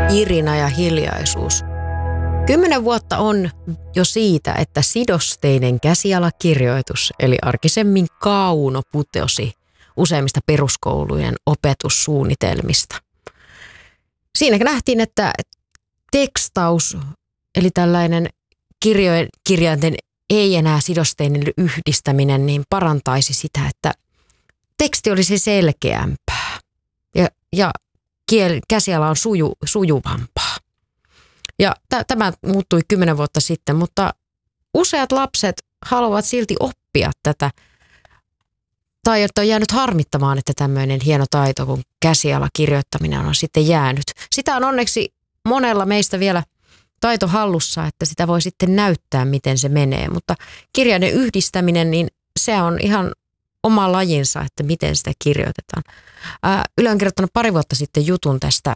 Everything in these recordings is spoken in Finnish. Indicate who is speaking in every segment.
Speaker 1: Irina ja hiljaisuus. 10 vuotta on jo siitä, että sidosteinen käsialakirjoitus, eli arkisemmin Kauno, putosi useimmista peruskoulujen opetussuunnitelmista. Siinä nähtiin, että tekstaus, eli tällainen kirjainten ei enää sidosteinen yhdistäminen, niin parantaisi sitä, että teksti olisi selkeämpää ja käsiala on sujuvampaa. Ja tämä muuttui 10 vuotta sitten, mutta useat lapset haluavat silti oppia tätä. Tai että on jäänyt harmittamaan, että tämmöinen hieno taito kuin käsialakirjoittaminen on sitten jäänyt. Sitä on onneksi monella meistä vielä taito hallussa, että sitä voi sitten näyttää, miten se menee. Mutta kirjainen yhdistäminen, niin se on ihan oma lajinsa, että miten sitä kirjoitetaan. Yle on kirjoittanut 2 vuotta sitten jutun tästä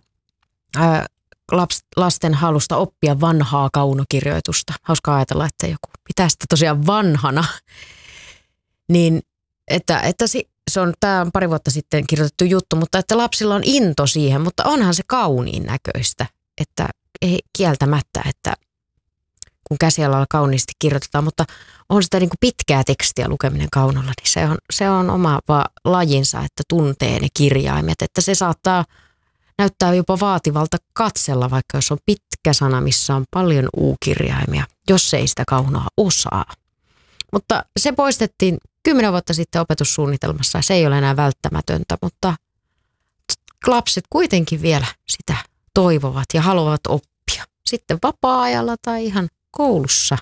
Speaker 1: lasten halusta oppia vanhaa kaunokirjoitusta. Hauska ajatella, että joku pitää sitä tosiaan vanhana. Niin, tämä on 2 vuotta sitten kirjoitettu juttu, mutta että lapsilla on into siihen, mutta onhan se kauniin näköistä, että ei kieltämättä, että kun käsialalla kauniisti kirjoitetaan, mutta on sitä niin kuin pitkää tekstiä lukeminen kaunolla, niin se on oma lajinsa, että tuntee ne kirjaimet, että se saattaa näyttää jopa vaativalta katsella, vaikka jos on pitkä sana, missä on paljon u-kirjaimia, jos ei sitä kaunoa osaa. Mutta se poistettiin 10 vuotta sitten opetussuunnitelmassa. Se ei ole enää välttämätöntä, mutta lapset kuitenkin vielä sitä toivovat ja haluavat oppia. Sitten vapaa-ajalla tai ihan koulussa.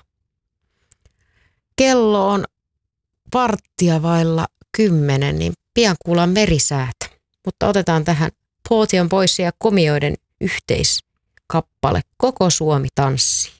Speaker 1: Kello on 10:15, niin pian kuullaan merisäätä. Mutta otetaan tähän Pootion pois ja komioiden yhteiskappale Koko Suomi tanssii.